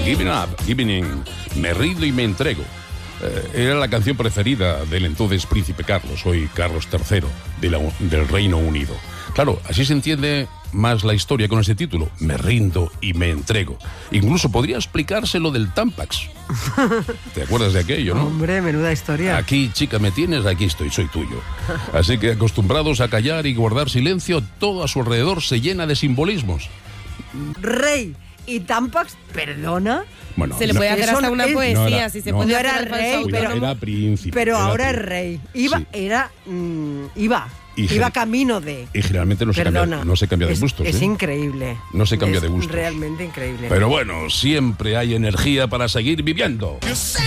Giving Up, Giving In, me rindo y me entrego. Era la canción preferida del entonces príncipe Carlos, hoy Carlos III, del Reino Unido. Claro, así se entiende más la historia con ese título, me rindo y me entrego. Incluso podría explicarse lo del Tampax. ¿Te acuerdas de aquello, no? Hombre, menuda historia. Aquí, chica, me tienes, aquí estoy, soy tuyo. Así que acostumbrados a callar y guardar silencio, todo a su alrededor se llena de simbolismos. Rey y Tampax, ¿perdona? Bueno, se le puede hacer hasta una poesía, si se puede no hacer era al rey, falso Cuidado, autónomo. era príncipe. Pero era ahora es príncipe. rey. Sí. Iba camino de... Y generalmente no se cambia de gustos. Es increíble. No se cambia de gustos. Realmente increíble. Pero bueno, siempre hay energía para seguir viviendo.